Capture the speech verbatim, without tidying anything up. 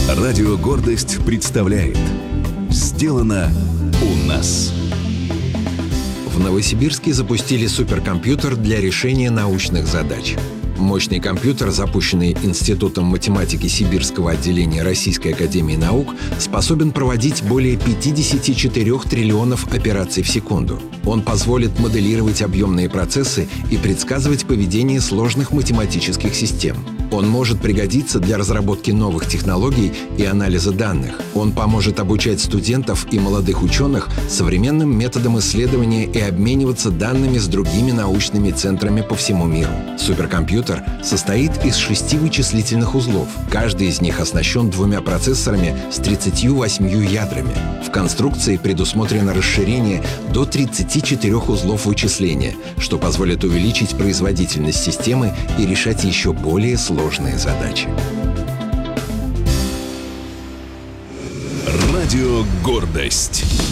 Радио «Гордость» представляет «Сделано у нас». В Новосибирске запустили суперкомпьютер для решения научных задач. Мощный компьютер, запущенный Институтом математики Сибирского отделения Российской академии наук, способен проводить более пятидесяти четырёх триллионов операций в секунду. Он позволит моделировать объемные процессы и предсказывать поведение сложных математических систем. Он может пригодиться для разработки новых технологий и анализа данных. Он поможет обучать студентов и молодых ученых современным методам исследования и обмениваться данными с другими научными центрами по всему миру. Суперкомпьютер состоит из шести вычислительных узлов. Каждый из них оснащен двумя процессорами с тридцатью восьмью ядрами. В конструкции предусмотрено расширение до тридцати четырёх узлов вычисления, что позволит увеличить производительность системы и решать еще более сложные задачи. Радио «Гордость».